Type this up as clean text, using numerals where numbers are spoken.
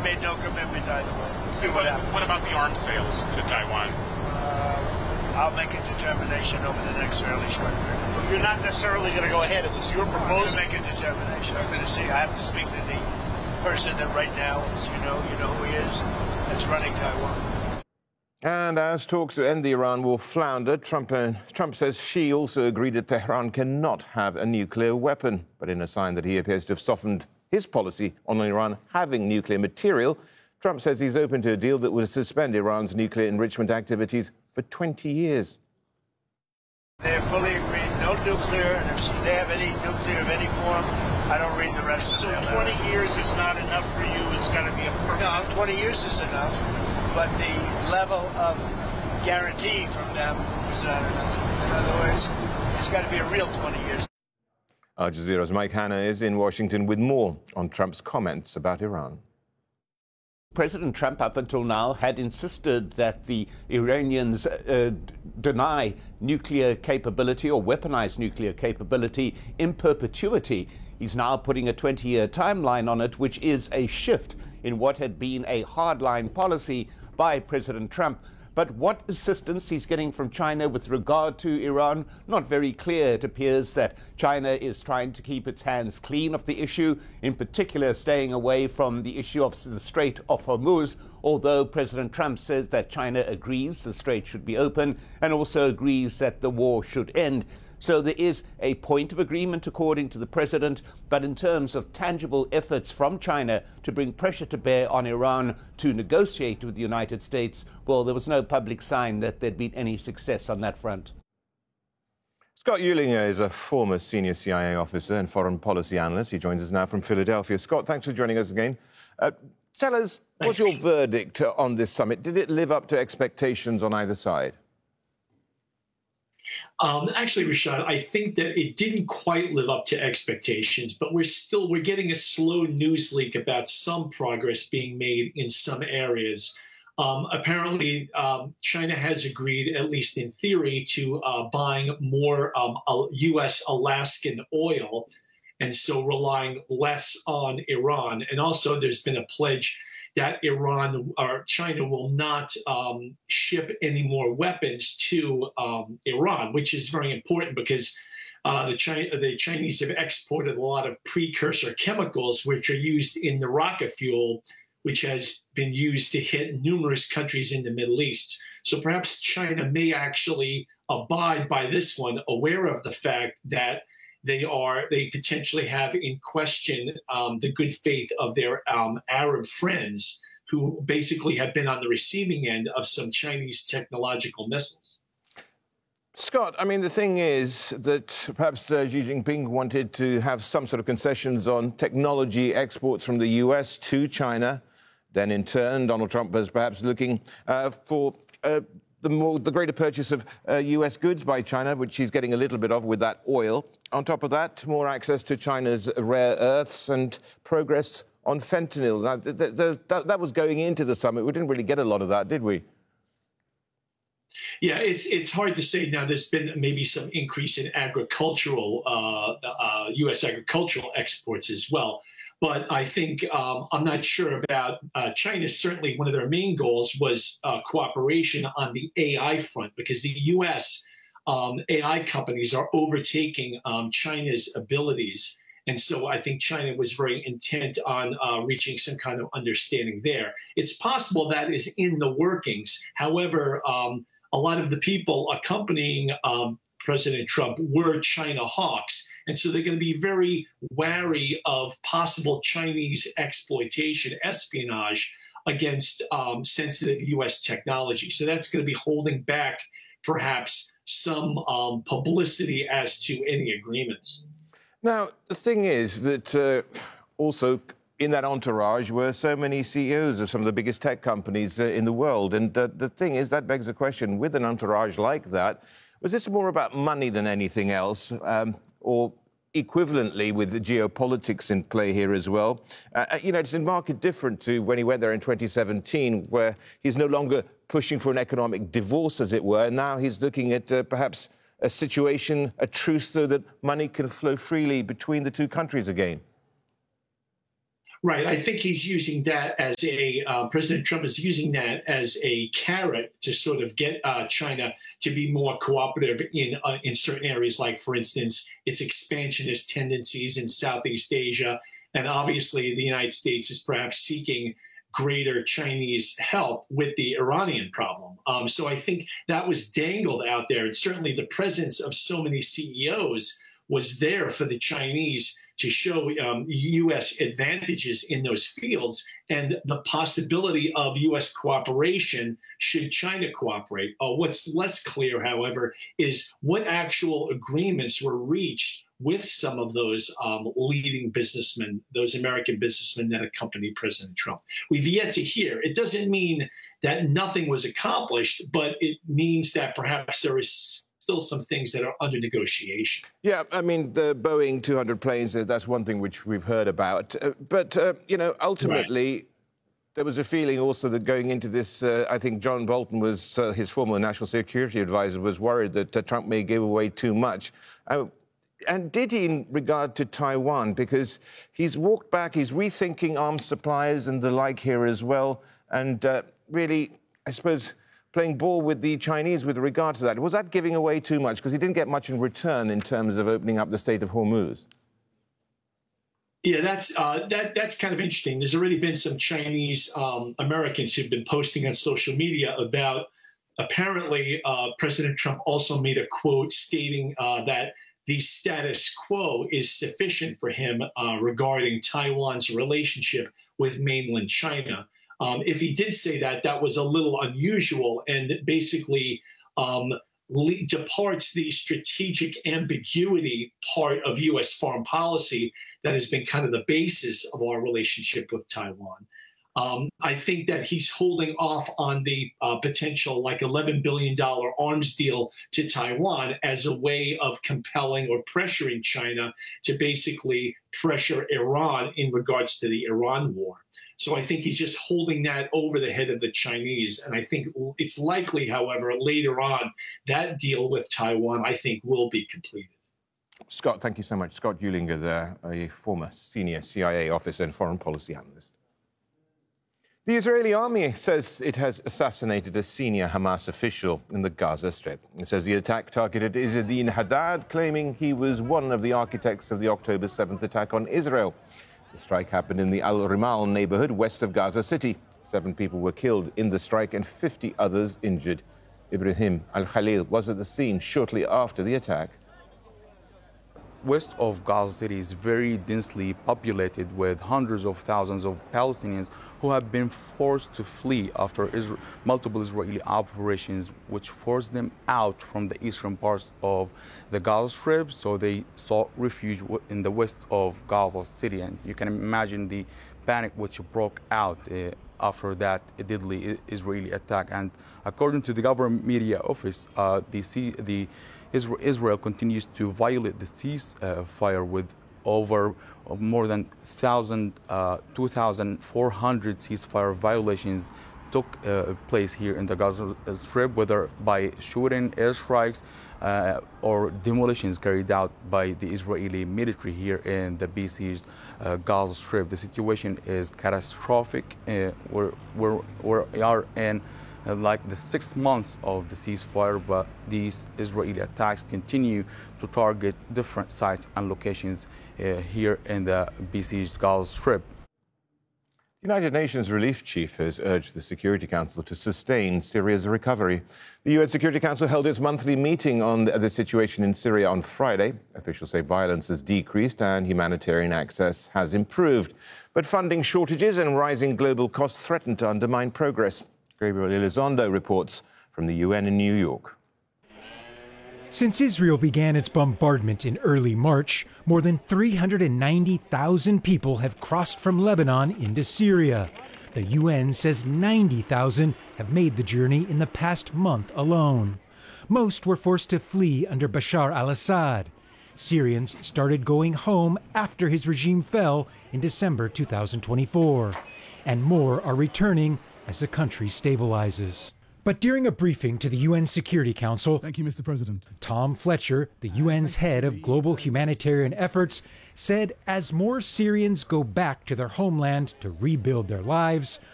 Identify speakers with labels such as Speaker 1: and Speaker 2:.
Speaker 1: made no commitment either way. We'll see what happens.
Speaker 2: What about the arms sales to Taiwan?
Speaker 1: I'll make a determination over the next fairly short period.
Speaker 3: You're not necessarily going to go ahead. It was your proposal.
Speaker 1: I'm going to make a determination. I'm going to see. I have to speak to the person that right now is, you know who he is, that's running Taiwan.
Speaker 4: And as talks to end the Iran war flounder, Trump says Xi also agreed that Tehran cannot have a nuclear weapon. But in a sign that he appears to have softened his policy on Iran having nuclear material, Trump says he's open to a deal that would suspend Iran's nuclear enrichment activities for 20 years.
Speaker 1: They're fully agreed, no nuclear, and if they have any nuclear of any form, I don't read the rest of it.
Speaker 3: So 20 years is not enough for you, it's got to be a permanent...
Speaker 1: No, 20 years is enough, but the level of guarantee from them is not enough. In other words, it's got to be a real 20 years.
Speaker 4: Al Jazeera's Mike Hanna is in Washington with more on Trump's comments about Iran.
Speaker 5: President Trump, up until now, had insisted that the Iranians deny nuclear capability or weaponize nuclear capability in perpetuity. He's now putting a 20-year timeline on it, which is a shift in what had been a hardline policy by President Trump. But what assistance he's getting from China with regard to Iran, not very clear. It appears that China is trying to keep its hands clean of the issue, in particular staying away from the issue of the Strait of Hormuz, although President Trump says that China agrees the strait should be open and also agrees that the war should end. So there is a point of agreement, according to the president, but in terms of tangible efforts from China to bring pressure to bear on Iran to negotiate with the United States, well, there was no public sign that there'd been any success on that front.
Speaker 4: Scott Uehlinger is a former senior CIA officer and foreign policy analyst. He joins us now from Philadelphia. Scott, thanks for joining us again. Tell us, what's your verdict on this summit? Did it live up to expectations on either side?
Speaker 6: Actually, Rashad, I think that it didn't quite live up to expectations, but we're getting a slow news leak about some progress being made in some areas. Apparently, China has agreed, at least in theory, to buying more U.S. Alaskan oil, and so relying less on Iran. And also, there's been a pledge that Iran or China will not ship any more weapons to Iran, which is very important because the Chinese have exported a lot of precursor chemicals, which are used in the rocket fuel, which has been used to hit numerous countries in the Middle East. So perhaps China may actually abide by this one, aware of the fact that they potentially have in question the good faith of their Arab friends, who basically have been on the receiving end of some Chinese technological missiles.
Speaker 4: Scott, I mean, the thing is that perhaps Xi Jinping wanted to have some sort of concessions on technology exports from the US to China. Then, in turn, Donald Trump was perhaps looking for the greater purchase of US goods by China, which he's getting a little bit of with that oil. On top of that, more access to China's rare earths and progress on fentanyl. Now, that was going into the summit. We didn't really get a lot of that, did we?
Speaker 6: Yeah, it's hard to say. Now, there's been maybe some increase in agricultural, U.S. agricultural exports as well. But I think I'm not sure about China. Certainly, one of their main goals was cooperation on the AI front, because the U.S. AI companies are overtaking China's abilities. And so I think China was very intent on reaching some kind of understanding there. It's possible that is in the workings. However, a lot of the people accompanying President Trump were China hawks. And so they're going to be very wary of possible Chinese exploitation, espionage against sensitive U.S. technology. So that's going to be holding back perhaps some publicity as to any agreements.
Speaker 4: Now, the thing is that also in that entourage were so many CEOs of some of the biggest tech companies in the world. And the thing is, that begs the question, with an entourage like that, was this more about money than anything else? Or equivalently with the geopolitics in play here as well? You know, it's in marked different to when he went there in 2017, where he's no longer pushing for an economic divorce, as it were. Now he's looking at perhaps a situation, a truce, so that money can flow freely between the two countries again.
Speaker 6: Right. I think he's using that as President Trump is using that as a carrot to sort of get China to be more cooperative in certain areas, like, for instance, its expansionist tendencies in Southeast Asia. And obviously, the United States is perhaps seeking greater Chinese help with the Iranian problem. So I think that was dangled out there. And certainly the presence of so many CEOs was there for the Chinese to show U.S. advantages in those fields and the possibility of U.S. cooperation should China cooperate. What's less clear, however, is what actual agreements were reached with some of those leading businessmen, those American businessmen that accompanied President Trump. We've yet to hear. It doesn't mean that nothing was accomplished, but it means that perhaps there is still some things that are under negotiation.
Speaker 4: Yeah, I mean, the Boeing 200 planes, that's one thing which we've heard about. But ultimately, right, there was a feeling also that going into this, I think John Bolton was, his former national security advisor, was worried that Trump may give away too much. And did he in regard to Taiwan? Because he's walked back, he's rethinking arms supplies and the like here as well. And really, I suppose, playing ball with the Chinese with regard to that. Was that giving away too much? Because he didn't get much in return in terms of opening up the Strait of Hormuz.
Speaker 6: Yeah, that's kind of interesting. There's already been some Chinese Americans who've been posting on social media about apparently President Trump also made a quote stating that the status quo is sufficient for him regarding Taiwan's relationship with mainland China. If he did say that, that was a little unusual and basically departs the strategic ambiguity part of U.S. foreign policy that has been kind of the basis of our relationship with Taiwan. I think that he's holding off on the potential like $11 billion arms deal to Taiwan as a way of compelling or pressuring China to basically pressure Iran in regards to the Iran war. So I think he's just holding that over the head of the Chinese. And I think it's likely, however, later on, that deal with Taiwan, I think, will be completed.
Speaker 4: Scott, thank you so much. Scott Uehlinger there, a former senior CIA officer and foreign policy analyst. The Israeli army says it has assassinated a senior Hamas official in the Gaza Strip. It says the attack targeted Izzedine Haddad, claiming he was one of the architects of the October 7th attack on Israel. The strike happened in the Al Rimal neighborhood west of Gaza City. 7 people were killed in the strike and 50 others injured. Ibrahim Al-Khalil was at the scene shortly after the attack.
Speaker 7: West of Gaza City is very densely populated with hundreds of thousands of Palestinians who have been forced to flee after multiple Israeli operations which forced them out from the eastern parts of the Gaza Strip, so they sought refuge in the west of Gaza City. And you can imagine the panic which broke out after that deadly Israeli attack. And according to the government media office, Israel continues to violate the ceasefire with over more than 2,400 ceasefire violations took place here in the Gaza Strip, whether by shooting, airstrikes, or demolitions carried out by the Israeli military here in the besieged Gaza Strip. The situation is catastrophic. We are in like the 6th month of the ceasefire, but these Israeli attacks continue to target different sites and locations here in the besieged Gaza Strip.
Speaker 4: The United Nations Relief Chief has urged the Security Council to sustain Syria's recovery. The UN Security Council held its monthly meeting on the situation in Syria on Friday. Officials say violence has decreased and humanitarian access has improved. But funding shortages and rising global costs threaten to undermine progress. Gabriel Elizondo reports from the UN in New York.
Speaker 8: Since Israel began its bombardment in early March, more than 390,000 people have crossed from Lebanon into Syria. The UN says 90,000 have made the journey in the past month alone. Most were forced to flee under Bashar al-Assad. Syrians started going home after his regime fell in December 2024. And more are returning as the country stabilizes. But during a briefing to the UN Security Council,
Speaker 9: Thank you, Mr. President.
Speaker 8: Tom Fletcher, the UN's head of global humanitarian efforts, said as more Syrians go back to their homeland to rebuild their lives,